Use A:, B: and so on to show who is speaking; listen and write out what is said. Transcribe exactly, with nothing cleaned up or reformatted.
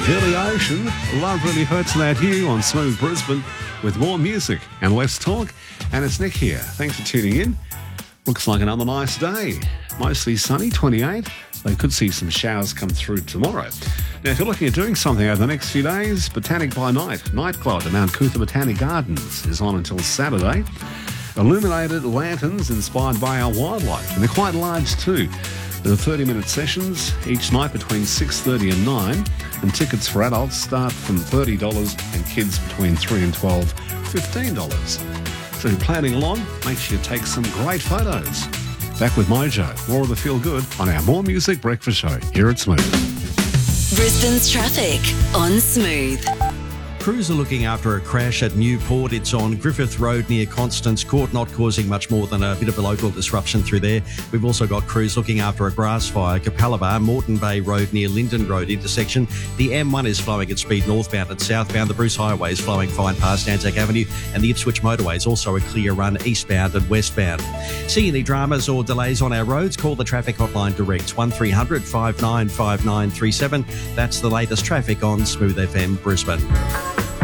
A: Billy Ocean, Love Really Hurts Without You on Smooth Brisbane with more music and less talk. And it's Nick here. Thanks for tuning in. Looks like another nice day. Mostly sunny, twenty-eight. They could see some showers come through tomorrow. Now, if you're looking at doing something over the next few days, Botanic by Night, Nightclub at Mount Cootha Botanic Gardens is on until Saturday. Illuminated lanterns inspired by our wildlife, and they're quite large too. There are thirty-minute sessions each night between six thirty and nine, and tickets for adults start from thirty dollars and kids between three and twelve, fifteen dollars. So if you're planning along, make sure you take some great photos. Back with Mojo, more of the Feel Good on our More Music Breakfast Show here at Smooth.
B: Brisbane's traffic on Smooth.
C: Crews are looking after a crash at Newport. It's on Griffith Road near Constance Court, not causing much more than a bit of a local disruption through there. We've also got crews looking after a grass fire, Capalaba, Moreton Bay Road near Linden Road intersection. The M one is flowing at speed northbound and southbound. The Bruce Highway is flowing fine past Anzac Avenue, and the Ipswich Motorway is also a clear run eastbound and westbound. See any dramas or delays on our roads? Call the traffic hotline direct, one three hundred five nine five nine three seven. That's the latest traffic on Smooth F M Brisbane.